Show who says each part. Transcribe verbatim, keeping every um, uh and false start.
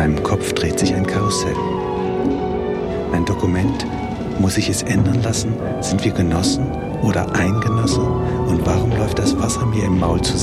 Speaker 1: meinem Kopf dreht sich ein Karussell. Mein Dokument, muss ich es ändern lassen? Sind wir Genossen oder ein Genosse? Und warum läuft das Wasser mir im Maul zusammen?